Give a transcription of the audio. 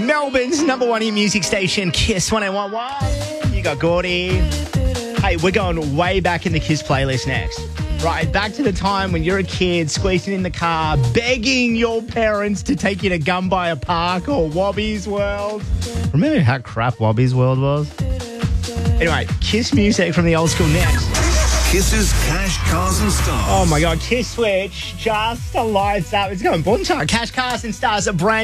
Melbourne's number one hit music station, Kiss 101.1. You got Gordy. Hey, we're going way back in the Kiss playlist next. Right, back to the time when you're a kid, squeezing in the car, begging your parents to take you to Gumbuya Park or Wobby's World. Remember how crap Wobby's World was? Anyway, Kiss music from the old school next. Kiss's Cash, Cars and Stars. Oh my God, Kiss Switch, just lights up. It's going buncha. Cash, Cars and Stars, a brand